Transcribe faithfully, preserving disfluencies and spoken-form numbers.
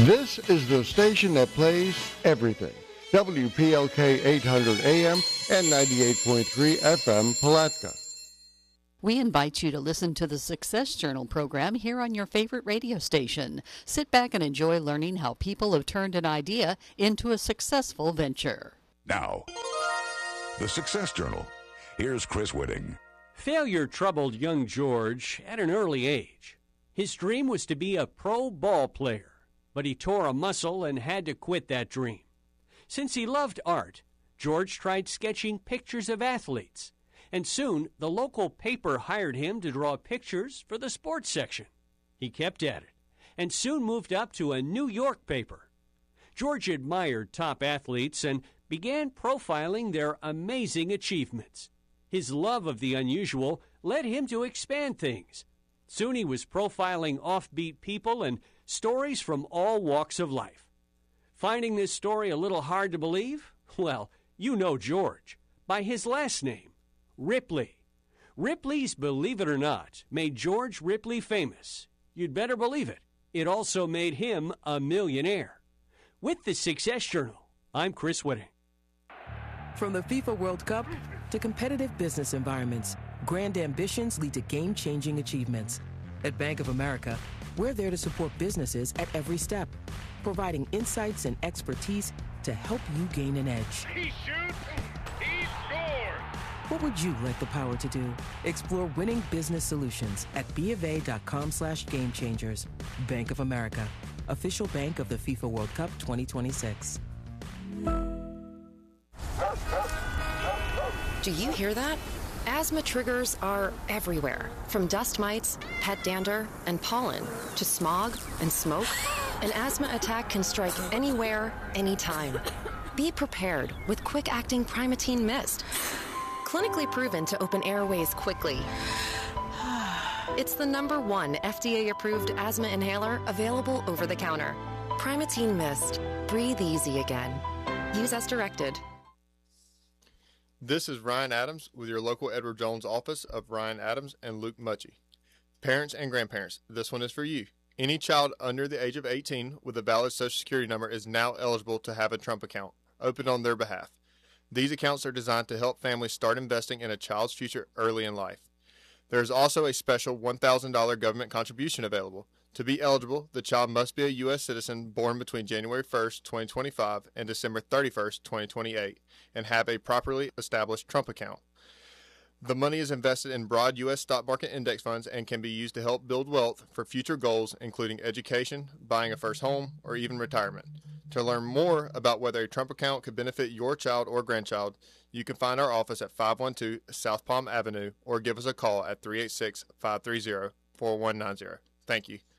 This is the station that plays everything. W P L K eight hundred A M and ninety-eight point three F M Palatka. We invite you to listen to the Success Journal program here on your favorite radio station. Sit back and enjoy learning how people have turned an idea into a successful venture. Now, the Success Journal. Here's Chris Whitting. Failure troubled young George at an early age. His dream was to be a pro ball player, but he tore a muscle and had to quit that dream. Since he loved art, George tried sketching pictures of athletes, and soon the local paper hired him to draw pictures for the sports section. He kept at it, and soon moved up to a New York paper. George admired top athletes and began profiling their amazing achievements. His love of the unusual led him to expand things. Soon he was profiling offbeat people and stories from all walks of life. Finding this story a little hard to believe? Well, you know George by his last name, Ripley. Ripley's Believe It or Not made George Ripley famous. You'd better believe it. It also made him a millionaire. With the Success Journal, I'm Chris Whitting. From the FIFA World Cup to competitive business environments, grand ambitions lead to game-changing achievements. At Bank of America, we're there to support businesses at every step, providing insights and expertise to help you gain an edge. He shoots, he scores! What would you like the power to do? Explore winning business solutions at bofa.com slash game changers. Bank of America, official bank of the FIFA World Cup twenty twenty-six. Do you hear that? Asthma triggers are everywhere, from dust mites, pet dander, and pollen, to smog and smoke. An asthma attack can strike anywhere, anytime. Be prepared with quick-acting Primatene Mist. Clinically proven to open airways quickly. It's the number one F D A-approved asthma inhaler available over the counter. Primatene Mist. Breathe easy again. Use as directed. This is Ryan Adams with your local Edward Jones office of Ryan Adams and Luke Mutchie. Parents and grandparents, this one is for you. Any child under the age of eighteen with a valid Social Security number is now eligible to have a Trump account opened on their behalf. These accounts are designed to help families start investing in a child's future early in life. There is also a special one thousand dollars government contribution available. To be eligible, the child must be a U S citizen born between January first, twenty twenty-five and December thirty-first, twenty twenty-eight, and have a properly established Trump account. The money is invested in broad U S stock market index funds and can be used to help build wealth for future goals, including education, buying a first home, or even retirement. To learn more about whether a Trump account could benefit your child or grandchild, you can find our office at five one two South Palm Avenue or give us a call at three eight six, five three zero, four one nine zero. Thank you.